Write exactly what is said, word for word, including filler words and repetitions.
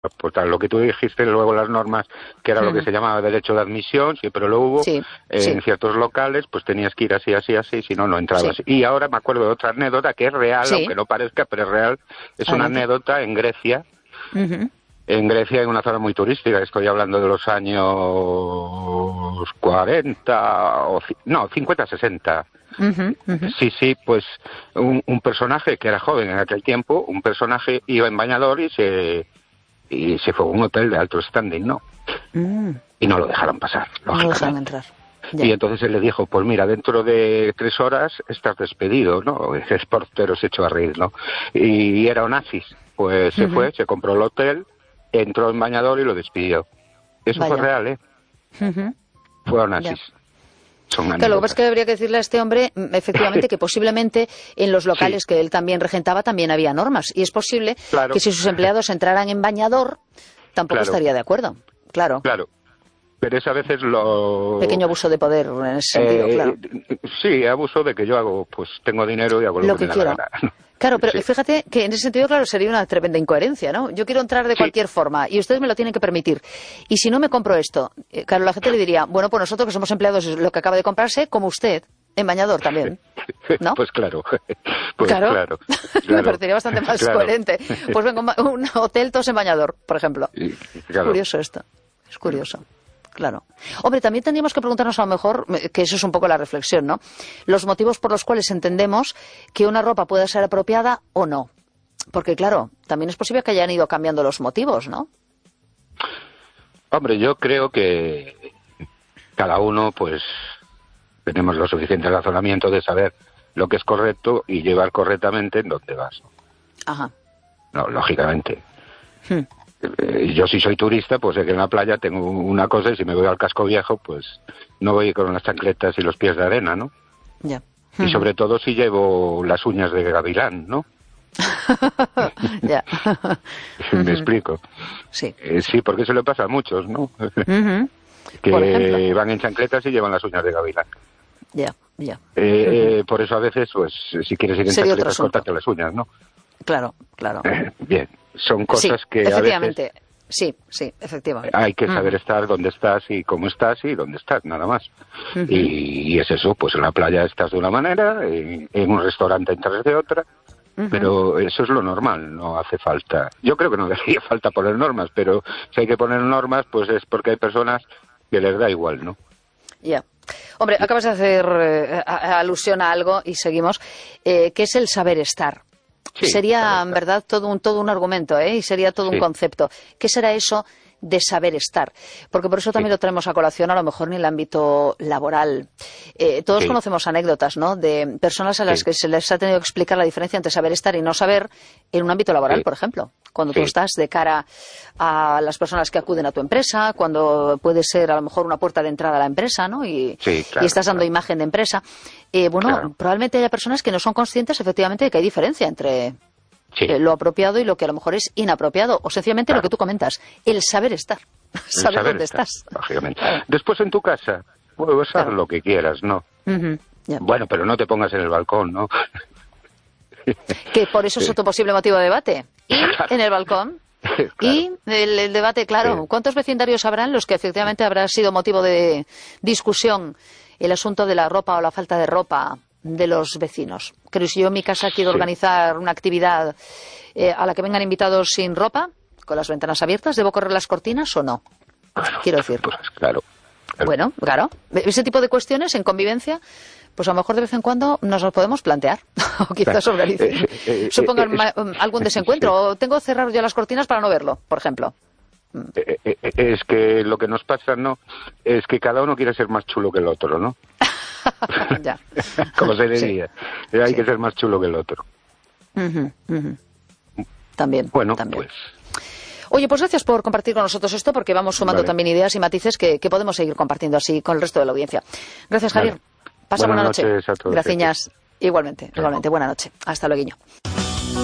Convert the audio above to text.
Pues tal, lo que tú dijiste luego las normas, que era mm. lo que se llamaba derecho de admisión, siempre lo hubo, sí, eh, sí. en ciertos locales, pues tenías que ir así, así, así, si no, no entrabas. Sí. Y ahora me acuerdo de otra anécdota que es real, sí. aunque no parezca, pero es real, es Adelante. Una anécdota en Grecia, uh-huh. en Grecia, en una zona muy turística, estoy hablando de los años cuarenta, o no, cincuenta, sesenta. Uh-huh, uh-huh. Sí, sí, pues un, un personaje que era joven en aquel tiempo, un personaje iba en bañador y se... y se fue a un hotel de alto standing, ¿no? Mm. Y no lo dejaron pasar, no lo dejaron entrar. Ya. Y entonces él le dijo, pues mira, dentro de tres horas estás despedido, ¿no? El portero se echó a reír, ¿no? Y era Onassis, pues se uh-huh. fue, se compró el hotel, entró en bañador y lo despidió. Eso Vaya. Fue real, ¿eh? Uh-huh. Fue Onassis. Claro, lo que pasa es que habría que decirle a este hombre, efectivamente, que posiblemente en los locales sí. que él también regentaba también había normas. Y es posible claro. que si sus empleados entraran en bañador, tampoco claro. estaría de acuerdo. Claro. Claro. Pero es a veces lo... Pequeño abuso de poder en ese sentido, eh, claro. Sí, abuso de que yo hago, pues tengo dinero y hago lo, lo que, que me quiero. da la gana. Claro, pero sí. fíjate que en ese sentido, claro, sería una tremenda incoherencia, ¿no? Yo quiero entrar de sí. cualquier forma y ustedes me lo tienen que permitir. Y si no me compro esto, eh, claro, la gente le diría, bueno, pues nosotros que somos empleados lo que acaba de comprarse, como usted, en bañador también, ¿no? Pues claro. Pues claro. claro, claro. claro. Me parecería bastante más claro. coherente. Pues venga, un hotel todos en bañador, por ejemplo. Sí, claro. Es curioso esto, es curioso. Claro. Hombre, también tendríamos que preguntarnos a lo mejor, que eso es un poco la reflexión, ¿no? Los motivos por los cuales entendemos que una ropa pueda ser apropiada o no. Porque, claro, también es posible que hayan ido cambiando los motivos, ¿no? Hombre, yo creo que cada uno, pues, tenemos lo suficiente razonamiento de saber lo que es correcto y llevar correctamente en donde vas. Ajá. No, lógicamente. Hmm. Yo si soy turista, pues sé que en la playa tengo una cosa y si me voy al casco viejo, pues no voy con las chancletas y los pies de arena, ¿no? Ya. Y sobre todo si llevo las uñas de gavilán, ¿no? Ya. ¿Me explico? Sí. Eh, sí, porque eso le pasa a muchos, ¿no? Uh-huh. Que van en chancletas y llevan las uñas de gavilán. Ya, ya. Eh, uh-huh. eh, por eso a veces, pues, si quieres ir en Sería chancletas, córtate las uñas, ¿no? Claro, claro. Eh, bien, son cosas sí, que efectivamente. a veces... Sí, sí, efectivamente. Hay que saber uh-huh. estar donde estás y cómo estás y dónde estás, nada más. Uh-huh. Y, y es eso, pues en la playa estás de una manera, en, en un restaurante entras de otra, uh-huh. pero eso es lo normal, no hace falta. Yo creo que no le haría falta poner normas, pero si hay que poner normas, pues es porque hay personas que les da igual, ¿no? Ya. Yeah. Hombre, acabas de hacer eh, alusión a algo y seguimos, eh, que es el saber estar. Sí, sería, en verdad, todo un, todo un argumento, ¿eh? Y sería todo sí. un concepto. ¿Qué será eso de saber estar? Porque por eso también sí. lo traemos a colación, a lo mejor en el ámbito laboral. Eh, todos sí. conocemos anécdotas, ¿no?, de personas a las sí. que se les ha tenido que explicar la diferencia entre saber estar y no saber en un ámbito laboral, sí. por ejemplo. Cuando sí. tú estás de cara a las personas que acuden a tu empresa, cuando puede ser a lo mejor una puerta de entrada a la empresa, ¿no? Y, sí, claro, y estás dando claro. imagen de empresa. Eh, bueno, claro. probablemente haya personas que no son conscientes efectivamente de que hay diferencia entre sí. eh, lo apropiado y lo que a lo mejor es inapropiado. O sencillamente claro. lo que tú comentas, el saber estar. El saber, saber dónde estar, estás. Lógicamente. Claro. Después en tu casa, puedes hacer claro. lo que quieras, ¿no? Uh-huh. yeah. Bueno, pero no te pongas en el balcón, ¿no? Que por eso es otro posible motivo de debate. Y en el balcón... Claro. Y el, el debate, claro, sí. ¿cuántos vecindarios habrán los que efectivamente habrá sido motivo de discusión el asunto de la ropa o la falta de ropa de los vecinos? Creo que si yo en mi casa quiero sí. organizar una actividad eh, a la que vengan invitados sin ropa, con las ventanas abiertas, ¿debo correr las cortinas o no? Claro, quiero decir. Pues claro, claro. Bueno, claro. Ese tipo de cuestiones en convivencia, pues a lo mejor de vez en cuando nos lo podemos plantear. O quizás organicen. Eh, eh, Supongan eh, eh, algún desencuentro. Sí. O tengo que cerrar yo las cortinas para no verlo, por ejemplo. Eh, eh, es que lo que nos pasa, ¿no?, es que cada uno quiere ser más chulo que el otro, ¿no? Ya. Como se diría. Sí. Hay sí. que ser más chulo que el otro. Uh-huh, uh-huh. También. Bueno, también. pues... Oye, pues gracias por compartir con nosotros esto, porque vamos sumando vale. también ideas y matices que, que podemos seguir compartiendo así con el resto de la audiencia. Gracias, Javier. Vale. Pasa buena noche. Buenas noches a todos. Gracias. Igualmente, igualmente. Buena noche. Hasta luego.